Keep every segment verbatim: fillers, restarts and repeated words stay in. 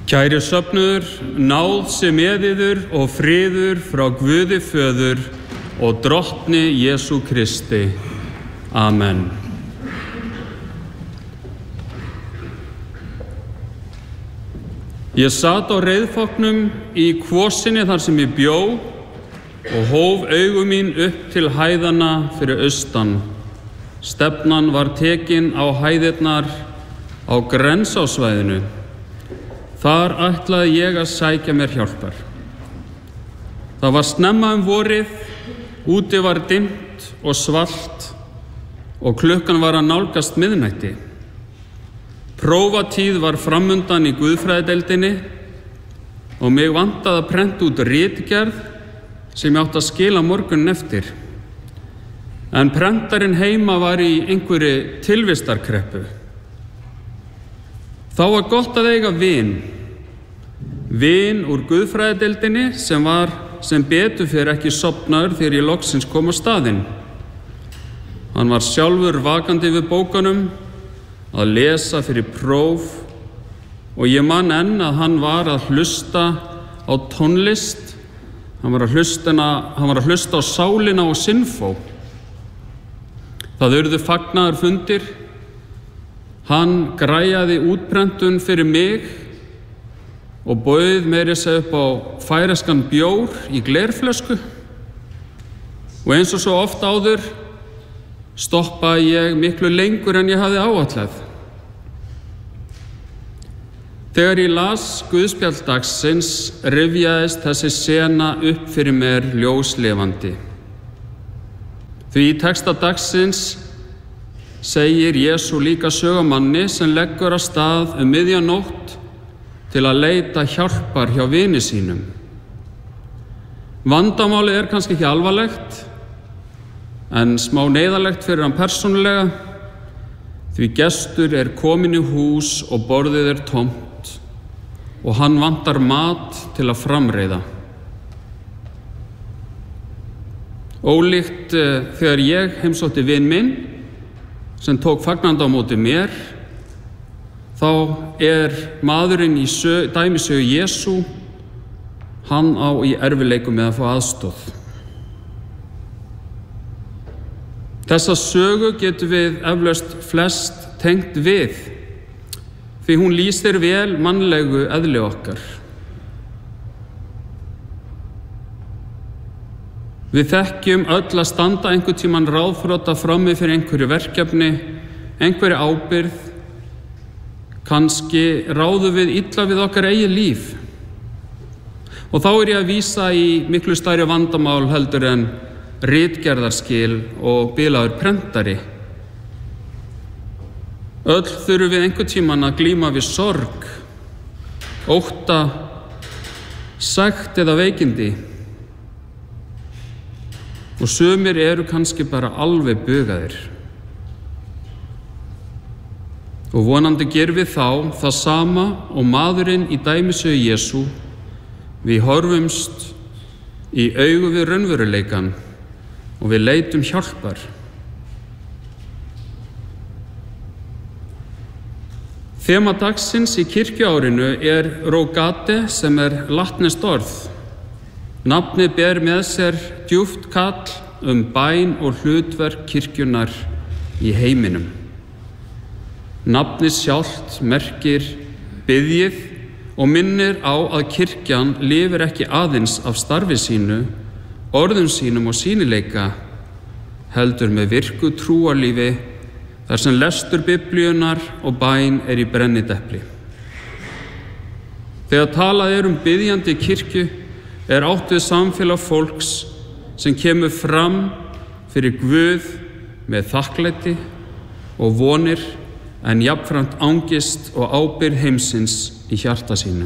Kæri söfnuður, náð sé með yður og friður frá Guði Föður og Drottni Jesú Kristi. Amen. Ég sat á reiðfáknum í kvosinni þar sem ég bjó og hóf augu mín upp til hæðanna fyrir austan. Stefnan var tekin á hæðirnar á Grensásvæðinu. Þar ætlaði ég að sækja mér hjálpar. Það var snemma um vorið, úti var dimmt og svalt og klukkan var að nálgast miðnætti. Prófatíð var framundan í guðfræðideildinni og mig vantaði að prenta út ritgerð sem ég átti að skila morgunin eftir. En prentarinn heima var í einhverri tilvistarkreppu. Þá var gott að eiga vin. Vin úr guðfræðideildinni sem var sem betur fyrir ekki sofnaður þegar ég loksins kom á staðinn. Hann var sjálfur vakandi við bókunum að lesa fyrir próf og ég man enn að hann var að hlusta á tónlist. Hann var að hlusta, hann var að hlusta á sálina og sinfó. Það urðu fagnaðarfundir. Hann græjaði útprentun fyrir mig og bauð meira sig upp á færeyskan bjór í glerflösku. Og eins og svo oft áður stoppaði ég miklu lengur en ég hafði áætlað. Þegar ég las guðspjall dagsins rifjaðist þessi sena upp fyrir mér ljóslifandi. Því í texta dagsins segir Jesú líka sögumanni sem leggur af stað um miðja nótt til að leita hjálpar hjá vini sínum. Vandamálið er kannski ekki alvarlegt, en smá neyðarlegt fyrir hann persónulega, því gestur er kominn í hús og borðið er tómt og hann vantar mat til að framreiða. Ólíkt þegar ég heimsótti vin minn sem tók fagnandi á móti mér, þá er maðurinn í sög, dæmisögu Jesú, hann á í erfiðleikum með að fá aðstoð. Þessa sögu getum við eflaust flest tengt við, því hún lýsir vel mannlegu eðli okkar. Við þekkjum öll að standa einhvern tímann ráðþrota frammi fyrir einhverju verkefni, einhverju ábyrgð. Kannski ráðum við illa við okkar eigið líf. Og þá er ég að vísa í miklu stærri vandamál heldur en ritgerðarskil og bilaður prentari. Öll þurfum við einhvern tímann að glíma við sorg, ótta, sekt eða veikindi. Og sumir eru kannski bara alveg bugaðir. Og vonandi gerum við þá það sama og maðurinn í dæmisögu Jesú. Við horfumst í augu við raunveruleikann og við leitum hjálpar. Þema dagsins í kirkjuárinu er Rogate sem er latneskt orð. Nafnið ber með sér djúpt kall um bæn og hlutverk kirkjunnar í heiminum. Nafnið sjálft merkir biðjið og minnir á að kirkjan lifir ekki aðeins af starfi sínu, orðum sínum og sýnileika, heldur með virku trúarlífi þar sem lestur Biblíunnar og bæn er í brennidepli. Þegar talað er um biðjandi kirkju er átt við samfélag fólks sem kemur fram fyrir Guð með þakklæti og vonir en jafnframt angist og ábyrgð heimsins í hjarta sínu.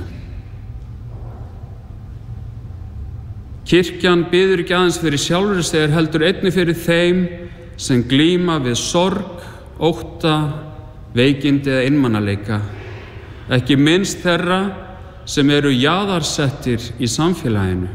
Kirkjan biður ekki aðeins fyrir sjálfri sér heldur einnig fyrir þeim sem glíma við sorg, ótta, veikindi eða einmanaleika, ekki minnst þeirra sem eru jaðarsettir í samfélaginu.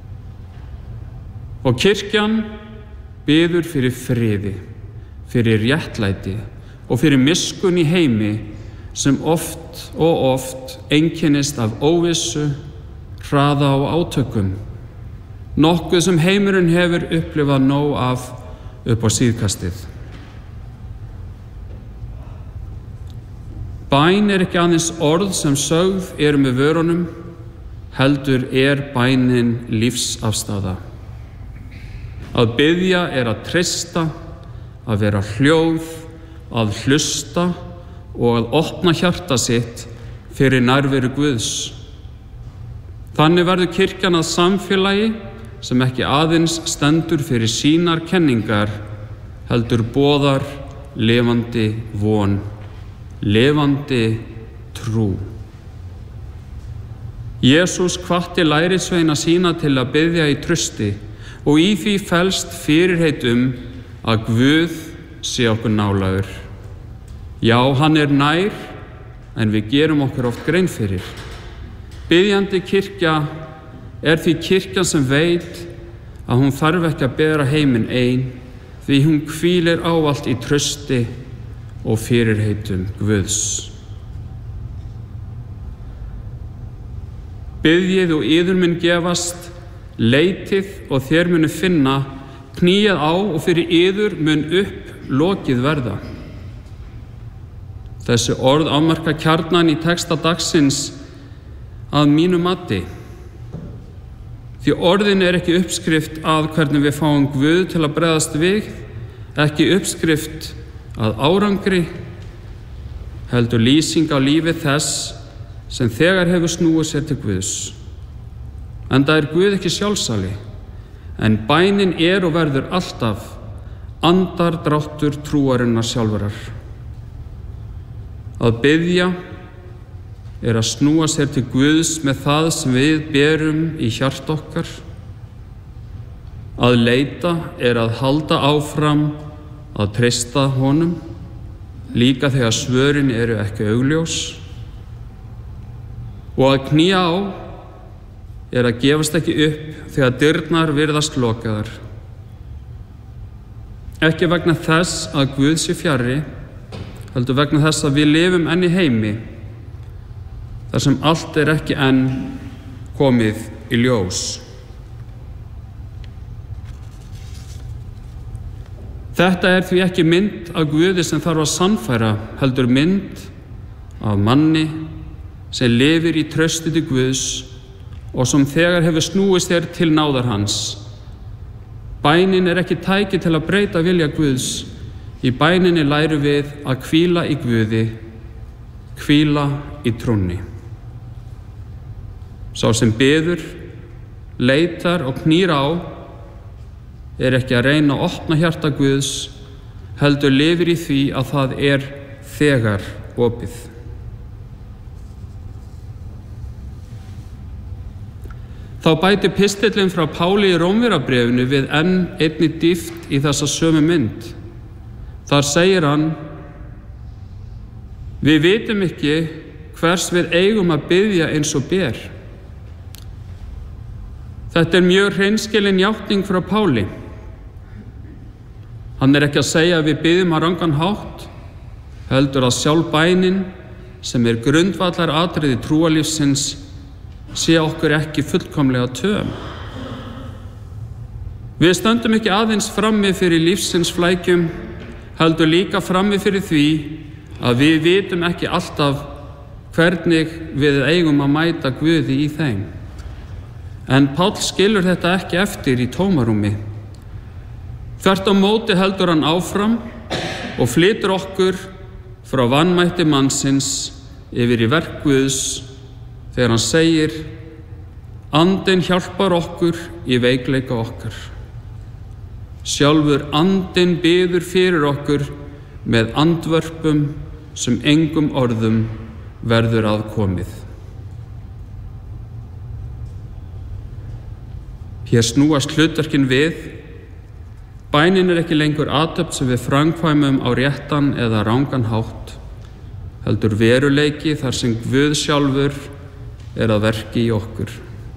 Og kirkjan biður fyrir friði, fyrir réttlæti og fyrir miskunn í heimi sem oft og oft einkennist af óvissu, hraða og átökum, nokkuð sem heimurinn hefur upplifað nóg af upp á síðkastið. Bæn er ekki aðeins orð sem sögð eru með vörunum, heldur er bænin lífsafstaða. Að biðja er að treysta, að vera hljóð, að hlusta og að opna hjarta sitt fyrir nærveru Guðs. Þannig verður kirkjan að samfélagi sem ekki aðeins stendur fyrir sínar kenningar, heldur boðar lifandi von, lifandi trú. Jesús hvatti lærisveina sína til að biðja í trausti og í því felst fyrirheit um að Guð sé okkur nálægur. Já, hann er nær, en við gerum okkur oft grein fyrir. Biðjandi kirkja er því kirkjan sem veit að hún þarf ekki að bera heiminn ein, því hún hvílir ávallt í trausti og fyrirheitum Guðs. Biðjið og yður mun gefast, leitið og þér munu finna, knýjað á og fyrir yður mun upp lokið verða. Þessi orð afmarka kjarnan í texta dagsins að mínu mati. Því orðin er ekki uppskrift að hvernig við fáum Guð til að bregðast við, ekki uppskrift að árangri, heldur lýsing á lífi þess sem þegar hefur snúið sér til Guðs. Enda er Guð ekki sjálfsali, en bænin er og verður alltaf andardráttur trúarinnar sjálfrar. Að biðja er að snúa sér til Guðs með það sem við berum í hjarta okkar. Að leita er að halda áfram að treysta honum, líka þegar svörin eru ekki augljós. Og að knýja á er að gefast ekki upp þegar dyrnar virðast lokaðar. Ekki vegna þess að Guð sé fjarri, heldur vegna þess að við lifum enn í heimi, þar sem allt er ekki enn komið í ljós. Þetta er því ekki mynd af Guði sem þarf að sannfæra, heldur mynd af manni sem lifir í trausti til Guðs og sem þegar hefur snúið sér til náðar hans. Bænin er ekki tæki til að breyta vilja Guðs. Í bæninni lærum við að hvíla í Guði, hvíla í trúnni. Sá sem biður, leitar og knýr á er ekki að reyna að opna hjarta Guðs, heldur lifir í því að það er þegar opið. Þá bæti pistillinn frá Páli í Rómverjabréfinu við enn einni dýpt í þessa sömu mynd. Þar segir hann: Við vitum ekki hvers við eigum að biðja eins og ber. Þetta er mjög hreinskilin játning frá Páli. Hann er ekki að segja að við biðjum á rangan hátt, heldur að sjálf bænin, sem er grundvallar atriði trúarlífsins, sé okkur ekki fullkomlega töm. Við stöndum ekki aðeins frammi fyrir lífsins flækjum, heldur líka frammi fyrir því að við vitum ekki alltaf hvernig við eigum að mæta Guði í þeim. En Páll skilur þetta ekki eftir í tómarúmi. Þvert á móti heldur hann áfram og flytur okkur frá vanmætti mannsins yfir í verk Guðs þegar hann segir: Andinn hjálpar okkur í veikleika okkar. Sjálfur andinn biður fyrir okkur með andvörpum sem engum orðum verður að komið. Hér snúast hlutverkin við. Bænin er ekki lengur athöfn sem við framkvæmum á réttan eða rangan hátt, heldur veruleiki þar sem Guð sjálfur er að verki í okkur.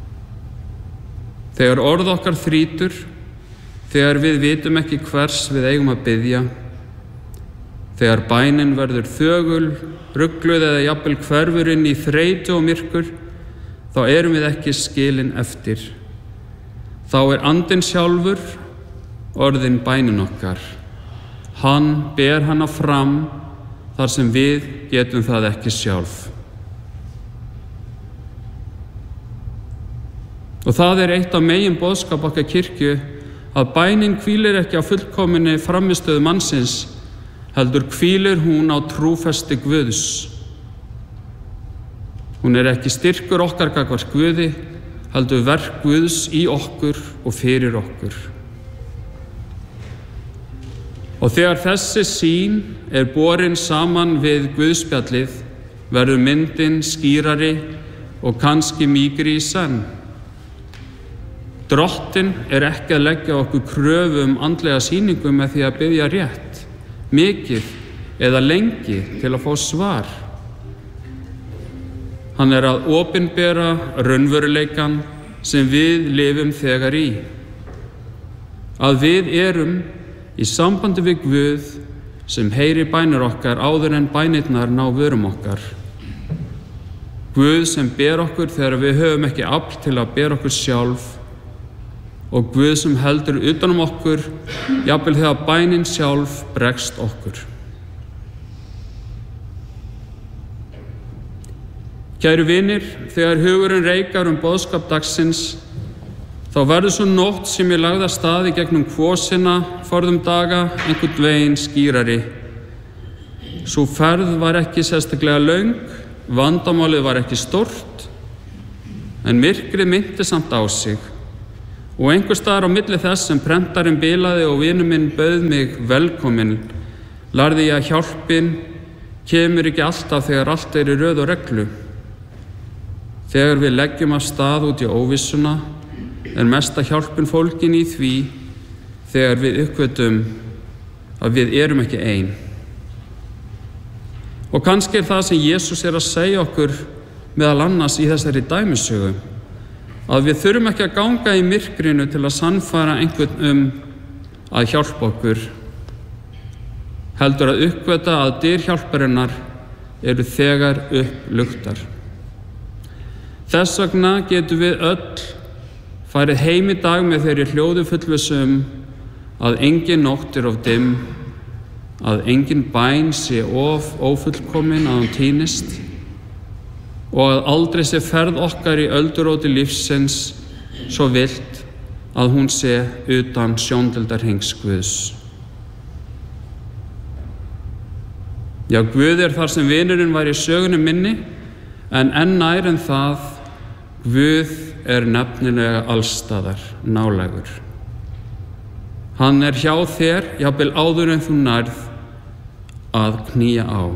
Þegar orð okkar þrýtur, þegar við vitum ekki hvers við eigum að biðja, Þegar bænin verður þögul, rugluð eða jafnvel hverfur inn í þreytu og myrkur, þá erum við ekki skilin eftir. Þá er Andinn sjálfur orðin bænin okkar. Hann ber hana fram þar sem við getum það ekki sjálf. Og það er eitt af megin boðskap okkar kirkju að bænin hvílir ekki á fullkominni frammistöðu mannsins, heldur hvílir hún á trúfesti Guðs. Hún er ekki styrkur okkar gagnvart Guði, heldur verk Guðs í okkur og fyrir okkur. Og þegar þessi sýn er borin saman við Guðspjallið, verður myndin skýrari og kannski mýkri í senn. Drottinn er ekki að leggja okkur kröfu um andlega sýningu með því að biðja rétt, mikið eða lengi til að fá svar. Hann er að opinbera raunveruleikann sem við lifum þegar í. Að við erum í sambandi við Guð sem heyri bænir okkar áður en bænirnar ná vörum okkar. Guð sem ber okkur þegar við höfum ekki afl til að bera okkur sjálf, og Guð sem heldur utanum okkur, jafnvel þegar bænin sjálf bregst okkur. Kæru vinir, þegar hugurinn reikar um boðskap dagsins, þá verður svo nótt sem ég lagði af stað í gegnum kvosina forðum daga einhvern veginn skýrari. Sú ferð var ekki sérstaklega löng, vandamálið var ekki stórt, en myrkrið minnti samt á sig. Og einhvers staðar á milli þess sem prentarinn bilaði og vinur minn bauð mig velkomin, lærði ég að hjálpin kemur ekki alltaf þegar allt er í röð og reglu. Þegar við leggjum af stað út í óvissuna, er mesta hjálpin fólkin í því þegar við uppgötum að við erum ekki ein. Og kannski er það sem Jesús er að segja okkur meðal annars í þessari dæmisögu, að við þurfum ekki að ganga í myrkrinu til að sannfæra einhvern um að hjálpa okkur, heldur að uppgöta að dyr hjálparinnar eru þegar upplugtar. Þess vegna getum við öll farið heim í dag með þeirri hljóðu fullvissum að engin nótt er of dimm, að engin bæn sé of ófullkomin að hún týnist, og að aldrei sé ferð okkar í ölduróti lífsins svo villt að hún sé utan sjóndeildarhengs Guðs. Já, Guð er þar sem vinurinn var í sögunni minni, en enn nær en það, Guð er nefnilega allstaðar nálægur. Hann er hjá þér, jafnvel áður en þú nærð að knýja á.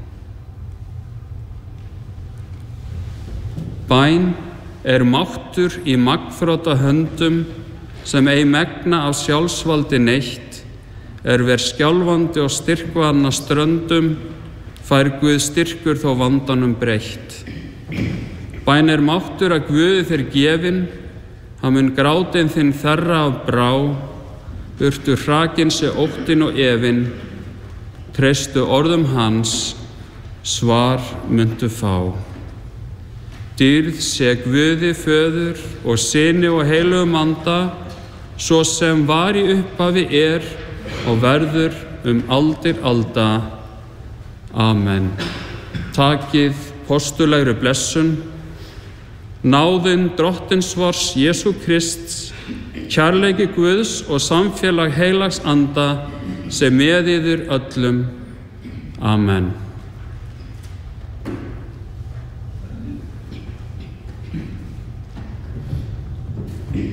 Bæn er máttur í magnþrota höndum sem ei megna af sjálfsvaldi neitt, er ver skjálfandi og styrkvanna ströndum, fær Guð styrkur þó vandanum breytt. Bæn er máttur að Guði þér gefin, hann mun grátinn þinn þerra af brá, burtu hrakinn sé óttin og efin, treystu orðum hans, svar muntu fá. Dýrð sé Guði föður og syni og heilugum anda, svo sem var í upphafi er og verður um aldir alda. Amen. Takið postulegri blessun. Náðin Drottins vors Jesú Krists, kærleiki Guðs og samfélag heilags anda sem með yður öllum. Amen.